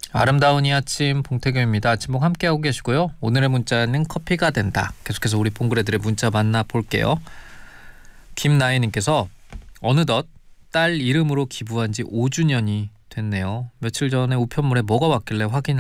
아름다운 이 아침 봉태규입니다. 아침봉 함께하고 계시고요. 오늘의 문자는 커피가 된다. 계속해서 우리 봉그레들의 문자 만나볼게요. 김나혜님께서 어느덧 딸 이름으로 기부한 지 5주년이 됐네요. 며칠 전에 우편물에 뭐가 왔길래 확인을